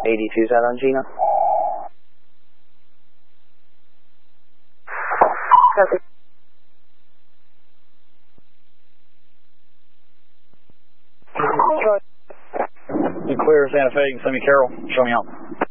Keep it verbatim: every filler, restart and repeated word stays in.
eighty-two's out on Gina. Copy. You clear Santa Fe, you can send me Carol. Show me out.